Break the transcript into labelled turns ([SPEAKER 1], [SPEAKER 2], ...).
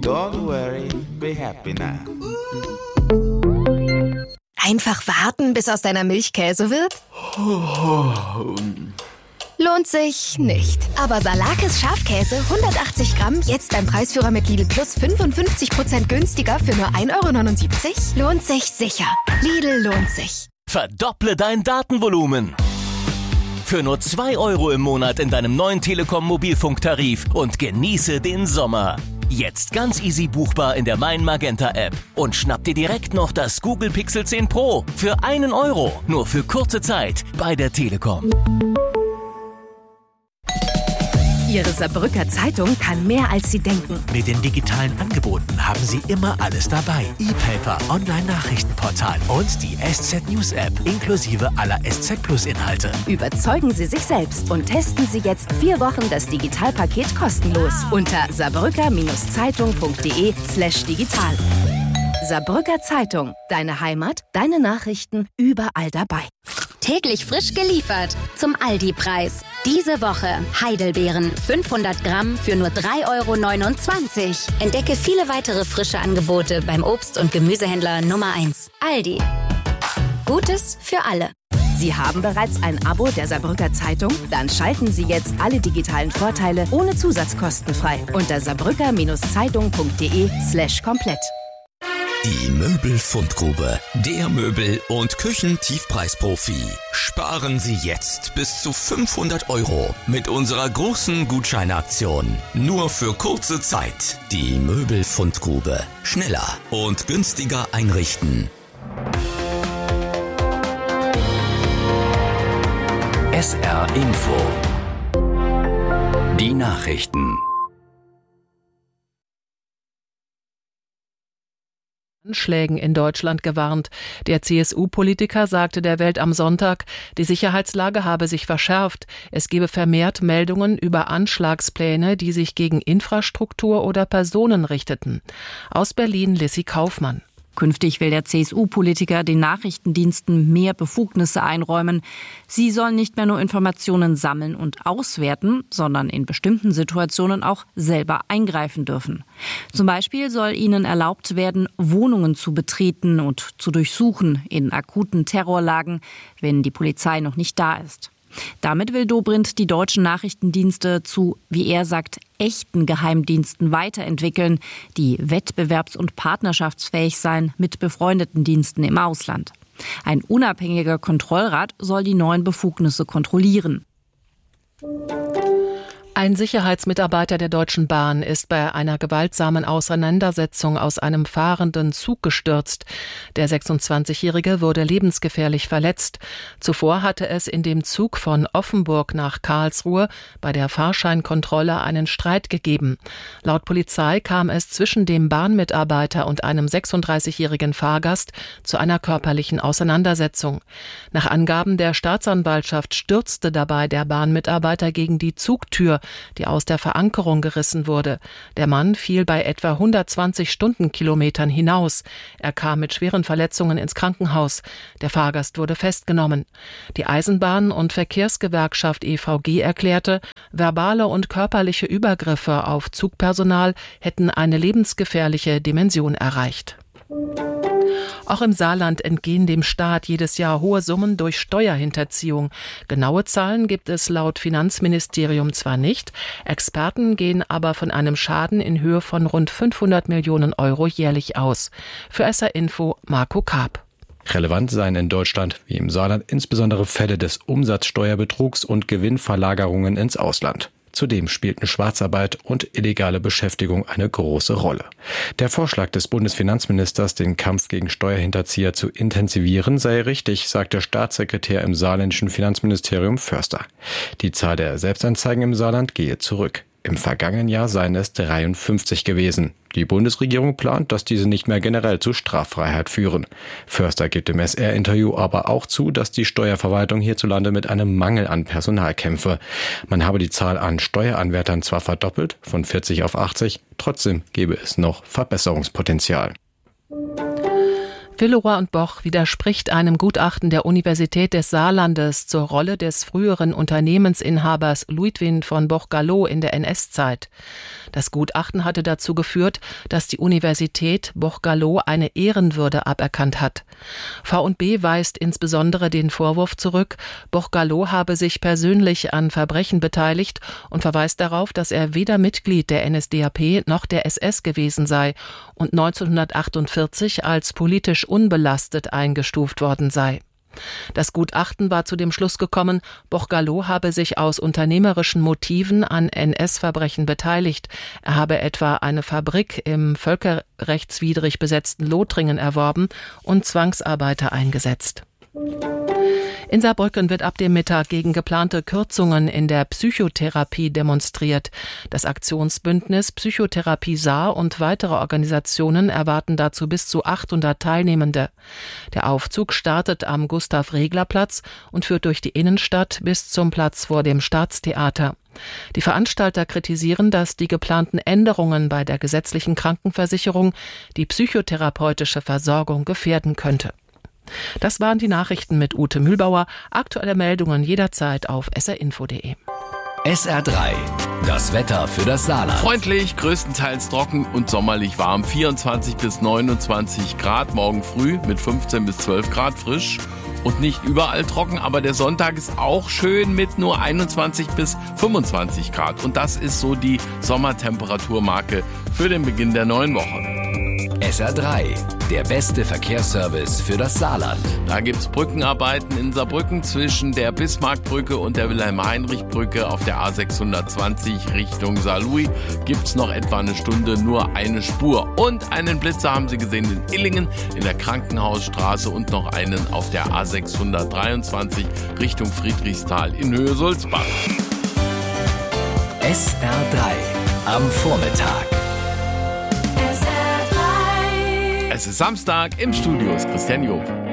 [SPEAKER 1] Don't worry, be happy now.
[SPEAKER 2] Einfach warten, bis aus deiner Milch Käse wird? Lohnt sich nicht. Aber Salakis Schafkäse 180 Gramm jetzt beim Preisführer mit Lidl Plus 55% günstiger für nur 1,79 €? Lohnt sich sicher. Lidl lohnt sich.
[SPEAKER 3] Verdopple dein Datenvolumen. Für nur 2 € im Monat in deinem neuen Telekom-Mobilfunktarif und genieße den Sommer. Jetzt ganz easy buchbar in der Mein Magenta App. Und schnapp dir direkt noch das Google Pixel 10 Pro für 1 €. Nur für kurze Zeit bei der Telekom.
[SPEAKER 4] Ihre Saarbrücker Zeitung kann mehr, als Sie denken.
[SPEAKER 5] Mit den digitalen Angeboten haben Sie immer alles dabei. E-Paper, Online-Nachrichtenportal und die SZ News App inklusive aller SZ Plus Inhalte.
[SPEAKER 4] Überzeugen Sie sich selbst und testen Sie jetzt 4 Wochen das Digitalpaket kostenlos unter saarbrücker-zeitung.de/digital. Saarbrücker Zeitung. Deine Heimat, deine Nachrichten, überall dabei.
[SPEAKER 6] Täglich frisch geliefert zum Aldi-Preis. Diese Woche Heidelbeeren 500 Gramm für nur 3,29 €. Entdecke viele weitere frische Angebote beim Obst- und Gemüsehändler Nummer 1. Aldi. Gutes für alle.
[SPEAKER 4] Sie haben bereits ein Abo der Saarbrücker Zeitung? Dann schalten Sie jetzt alle digitalen Vorteile ohne Zusatzkosten frei unter saarbrücker-zeitung.de/komplett.
[SPEAKER 7] Die Möbelfundgrube, der Möbel- und Küchentiefpreisprofi. Sparen Sie jetzt bis zu 500 € mit unserer großen Gutscheinaktion. Nur für kurze Zeit. Die Möbelfundgrube. Schneller und günstiger einrichten.
[SPEAKER 8] SR Info. Die Nachrichten.
[SPEAKER 9] Anschlägen in Deutschland gewarnt. Der CSU-Politiker sagte der Welt am Sonntag, die Sicherheitslage habe sich verschärft. Es gebe vermehrt Meldungen über Anschlagspläne, die sich gegen Infrastruktur oder Personen richteten. Aus Berlin Lissy Kaufmann.
[SPEAKER 10] Künftig will der CSU-Politiker den Nachrichtendiensten mehr Befugnisse einräumen. Sie sollen nicht mehr nur Informationen sammeln und auswerten, sondern in bestimmten Situationen auch selber eingreifen dürfen. Zum Beispiel soll ihnen erlaubt werden, Wohnungen zu betreten und zu durchsuchen in akuten Terrorlagen, wenn die Polizei noch nicht da ist. Damit will Dobrindt die deutschen Nachrichtendienste zu, wie er sagt, echten Geheimdiensten weiterentwickeln, die wettbewerbs- und partnerschaftsfähig seien mit befreundeten Diensten im Ausland. Ein unabhängiger Kontrollrat soll die neuen Befugnisse kontrollieren.
[SPEAKER 9] Ein Sicherheitsmitarbeiter der Deutschen Bahn ist bei einer gewaltsamen Auseinandersetzung aus einem fahrenden Zug gestürzt. Der 26-Jährige wurde lebensgefährlich verletzt. Zuvor hatte es in dem Zug von Offenburg nach Karlsruhe bei der Fahrscheinkontrolle einen Streit gegeben. Laut Polizei kam es zwischen dem Bahnmitarbeiter und einem 36-jährigen Fahrgast zu einer körperlichen Auseinandersetzung. Nach Angaben der Staatsanwaltschaft stürzte dabei der Bahnmitarbeiter gegen die Zugtür, die aus der Verankerung gerissen wurde. Der Mann fiel bei etwa 120 Stundenkilometern hinaus. Er kam mit schweren Verletzungen ins Krankenhaus. Der Fahrgast wurde festgenommen. Die Eisenbahn- und Verkehrsgewerkschaft EVG erklärte, verbale und körperliche Übergriffe auf Zugpersonal hätten eine lebensgefährliche Dimension erreicht. Auch im Saarland entgehen dem Staat jedes Jahr hohe Summen durch Steuerhinterziehung. Genaue Zahlen gibt es laut Finanzministerium zwar nicht, Experten gehen aber von einem Schaden in Höhe von rund 500 Millionen € jährlich aus. Für SR Info Marco Karp.
[SPEAKER 11] Relevant seien in Deutschland wie im Saarland insbesondere Fälle des Umsatzsteuerbetrugs und Gewinnverlagerungen ins Ausland. Zudem spielten Schwarzarbeit und illegale Beschäftigung eine große Rolle. Der Vorschlag des Bundesfinanzministers, den Kampf gegen Steuerhinterzieher zu intensivieren, sei richtig, sagt der Staatssekretär im saarländischen Finanzministerium Förster. Die Zahl der Selbstanzeigen im Saarland gehe zurück. Im vergangenen Jahr seien es 53 gewesen. Die Bundesregierung plant, dass diese nicht mehr generell zu Straffreiheit führen. Förster gibt im SR-Interview aber auch zu, dass die Steuerverwaltung hierzulande mit einem Mangel an Personal kämpfe. Man habe die Zahl an Steueranwärtern zwar verdoppelt, von 40 auf 80, trotzdem gebe es noch Verbesserungspotenzial.
[SPEAKER 9] Villeroy und Boch widerspricht einem Gutachten der Universität des Saarlandes zur Rolle des früheren Unternehmensinhabers Ludwin von Boch-Gallo in der NS-Zeit. Das Gutachten hatte dazu geführt, dass die Universität Boch-Gallo eine Ehrenwürde aberkannt hat. V&B weist insbesondere den Vorwurf zurück, Boch-Gallo habe sich persönlich an Verbrechen beteiligt und verweist darauf, dass er weder Mitglied der NSDAP noch der SS gewesen sei und 1948 als politisch unbelastet eingestuft worden sei. Das Gutachten war zu dem Schluss gekommen, Boch-Gallo habe sich aus unternehmerischen Motiven an NS-Verbrechen beteiligt. Er habe etwa eine Fabrik im völkerrechtswidrig besetzten Lothringen erworben und Zwangsarbeiter eingesetzt. In Saarbrücken wird ab dem Mittag gegen geplante Kürzungen in der Psychotherapie demonstriert. Das Aktionsbündnis Psychotherapie Saar und weitere Organisationen erwarten dazu bis zu 800 Teilnehmende. Der Aufzug startet am Gustav-Regler-Platz und führt durch die Innenstadt bis zum Platz vor dem Staatstheater. Die Veranstalter kritisieren, dass die geplanten Änderungen bei der gesetzlichen Krankenversicherung die psychotherapeutische Versorgung gefährden könnte. Das waren die Nachrichten mit Ute Mühlbauer. Aktuelle Meldungen jederzeit auf srinfo.de.
[SPEAKER 8] SR3, das Wetter für das Saarland.
[SPEAKER 12] Freundlich, größtenteils trocken und sommerlich warm. 24 bis 29 Grad morgen früh mit 15 bis 12 Grad frisch. Und nicht überall trocken, aber der Sonntag ist auch schön mit nur 21 bis 25 Grad. Und das ist so die Sommertemperaturmarke für den Beginn der neuen Woche.
[SPEAKER 8] SR3, der beste Verkehrsservice für das Saarland.
[SPEAKER 12] Da gibt's Brückenarbeiten in Saarbrücken zwischen der Bismarckbrücke und der Wilhelm-Heinrich-Brücke auf der A620 Richtung Saarlouis. Gibt's noch etwa eine Stunde nur eine Spur. Und einen Blitzer haben Sie gesehen in Illingen in der Krankenhausstraße und noch einen auf der A623 Richtung Friedrichsthal in Höhe Sulzbach.
[SPEAKER 8] SR3 am Vormittag.
[SPEAKER 12] Es ist Samstag, im Studio ist Christian Job.